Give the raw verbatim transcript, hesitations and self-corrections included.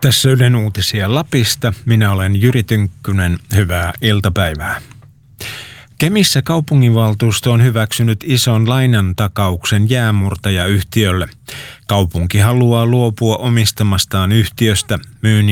Tässä Ylen uutisia Lapista. Minä olen Jyri Tynkkynen. Hyvää iltapäivää. Kemissä kaupunginvaltuusto on hyväksynyt ison lainantakauksen jäänmurtajayhtiölle. Kaupunki haluaa luopua omistamastaan yhtiöstä myynnin